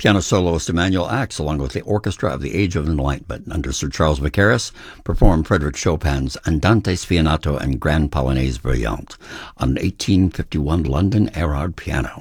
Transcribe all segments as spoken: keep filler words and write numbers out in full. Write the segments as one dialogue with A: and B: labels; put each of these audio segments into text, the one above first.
A: Piano soloist Emanuel Ax, along with the Orchestra of the Age of Enlightenment under Sir Charles Mackerras, performed Frédéric Chopin's Andante Sfianato and Grand Polonaise Brillante on an eighteen fifty-one London Erard piano.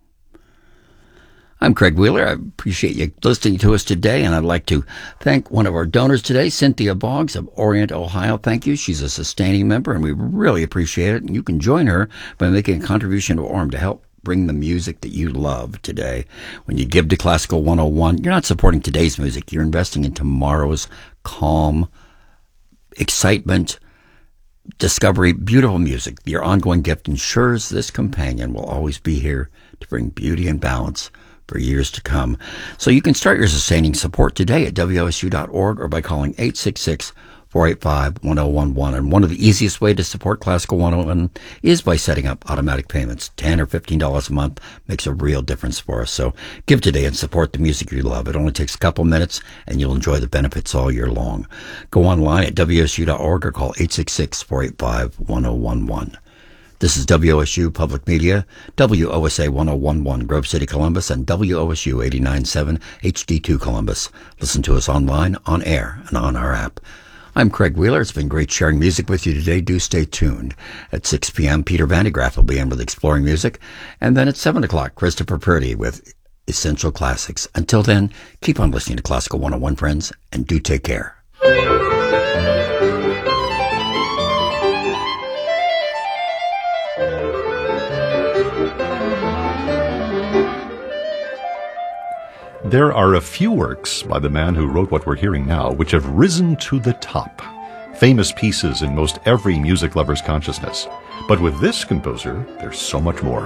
A: I'm Craig Wheeler. I appreciate you listening to us today, and I'd like to thank one of our donors today, Cynthia Boggs of Orient, Ohio. Thank you. She's a sustaining member, and we really appreciate it. And you can join her by making a contribution to O R M to help bring the music that you love today. When you give to Classical one oh one, you're not supporting today's music. You're investing in tomorrow's calm, excitement, discovery, beautiful music. Your ongoing gift ensures this companion will always be here to bring beauty and balance for years to come. So you can start your sustaining support today at W O S U dot org or by calling eight six six, four eight five, one oh one one. And one of the easiest ways to support Classical one oh one is by setting up automatic payments. ten dollars or fifteen dollars a month makes a real difference for us. So give today and support the music you love. It only takes a couple minutes and you'll enjoy the benefits all year long. Go online at W O S U dot org or call eight six six, four eight five, one oh one one. This is W O S U Public Media, W O S A ten eleven Grove City, Columbus, and W O S U eighty-nine point seven H D two Columbus. Listen to us online, on air, and on our app. I'm Craig Wheeler. It's been great sharing music with you today. Do stay tuned. At six p.m., Peter Vandegraff will be in with Exploring Music. And then at seven o'clock, Christopher Purdy with Essential Classics. Until then, keep on listening to Classical one oh one, friends, and do take care.
B: There are a few works by the man who wrote what we're hearing now which have risen to the top. Famous pieces in most every music lover's consciousness. But with this composer, there's so much more.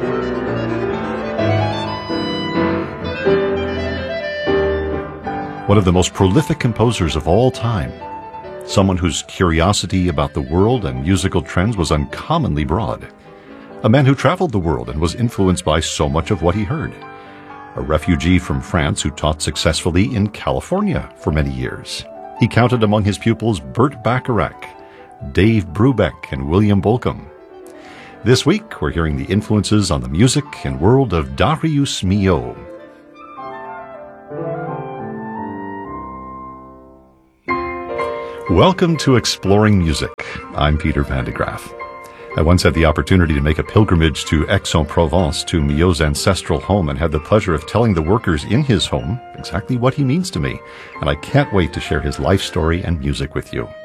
B: One of the most prolific composers of all time. Someone whose curiosity about the world and musical trends was uncommonly broad. A man who traveled the world and was influenced by so much of what he heard. A refugee from France who taught successfully in California for many years. He counted among his pupils Burt Bacharach, Dave Brubeck, and William Bolcom. This week, we're hearing the influences on the music and world of Darius Milhaud. Welcome to Exploring Music. I'm Peter Vandegraff. I once had the opportunity to make a pilgrimage to Aix-en-Provence, to Milhaud's ancestral home, and had the pleasure of telling the workers in his home exactly what he means to me. And I can't wait to share his life story and music with you.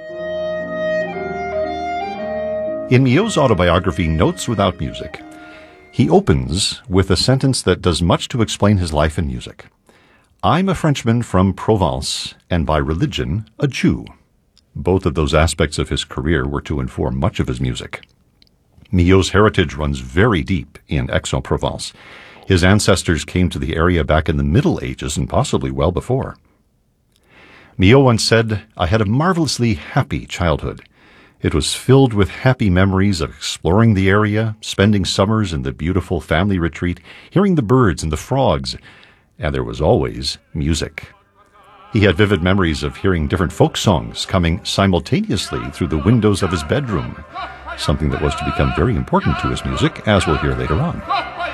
B: In Milhaud's autobiography, Notes Without Music, he opens with a sentence that does much to explain his life and music. I'm a Frenchman from Provence, and by religion, a Jew. Both of those aspects of his career were to inform much of his music. Milhaud's heritage runs very deep in Aix-en-Provence. His ancestors came to the area back in the Middle Ages and possibly well before. Milhaud once said, I had a marvelously happy childhood. It was filled with happy memories of exploring the area, spending summers in the beautiful family retreat, hearing the birds and the frogs, and there was always music. He had vivid memories of hearing different folk songs coming simultaneously through the windows of his bedroom, something that was to become very important to his music, as we'll hear later on.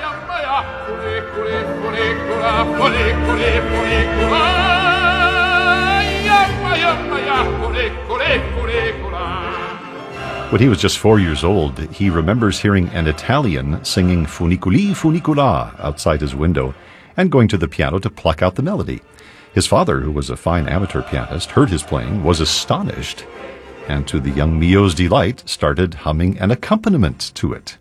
B: When he was just four years old, he remembers hearing an Italian singing Funiculi Funicula outside his window and going to the piano to pluck out the melody. His father, who was a fine amateur pianist, heard his playing, was astonished, and to the young Milhaud's delight, started humming an accompaniment to it.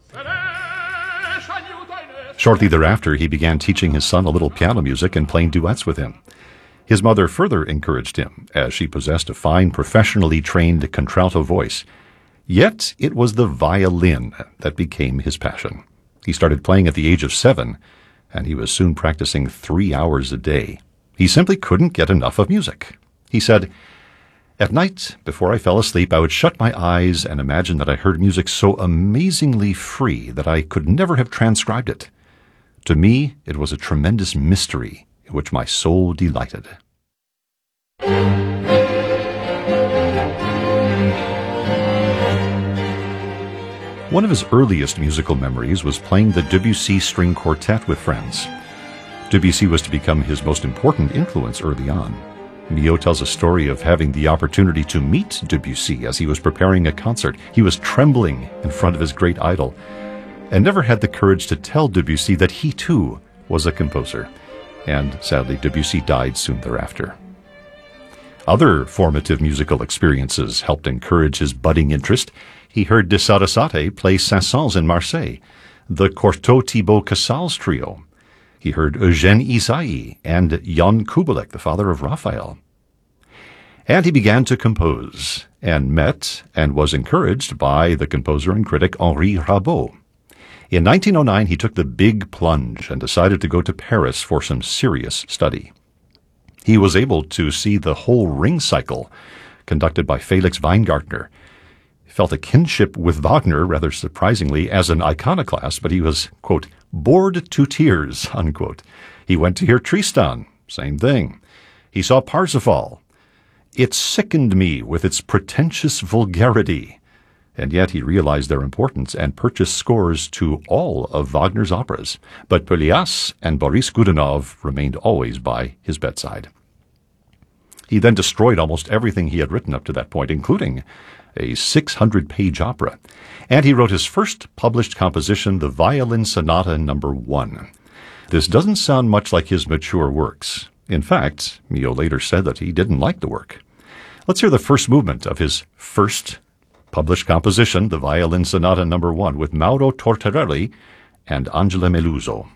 B: Shortly thereafter, he began teaching his son a little piano music and playing duets with him. His mother further encouraged him, as she possessed a fine, professionally trained contralto voice. Yet it was the violin that became his passion. He started playing at the age of seven, and he was soon practicing three hours a day. He simply couldn't get enough of music. He said, At night, before I fell asleep, I would shut my eyes and imagine that I heard music so amazingly free that I could never have transcribed it. To me, it was a tremendous mystery in which my soul delighted. One of his earliest musical memories was playing the Debussy String Quartet with friends. Debussy was to become his most important influence early on. Millot tells a story of having the opportunity to meet Debussy as he was preparing a concert. He was trembling in front of his great idol and never had the courage to tell Debussy that he too was a composer. And sadly, Debussy died soon thereafter. Other formative musical experiences helped encourage his budding interest. He heard de Sarasate play Saint-Saëns in Marseille, the Cortot-Thibault-Casals trio. He heard Eugène Ysaÿe and Jan Kubelik, the father of Raphael. And he began to compose, and met and was encouraged by the composer and critic Henri Rabault. In nineteen oh nine, he took the big plunge and decided to go to Paris for some serious study. He was able to see the whole Ring cycle, conducted by Felix Weingartner. He felt a kinship with Wagner, rather surprisingly, as an iconoclast, but he was, quote, bored to tears, unquote. He went to hear Tristan, same thing. He saw Parsifal. It sickened me with its pretentious vulgarity. And yet he realized their importance and purchased scores to all of Wagner's operas. But Pelléas and Boris Godunov remained always by his bedside. He then destroyed almost everything he had written up to that point, including a six hundred page opera. And he wrote his first published composition, the Violin Sonata Number One. This doesn't sound much like his mature works. In fact, Millot later said that he didn't like the work. Let's hear the first movement of his first published composition, the Violin Sonata Number One, with Mauro Tortorelli and Angela Meluso.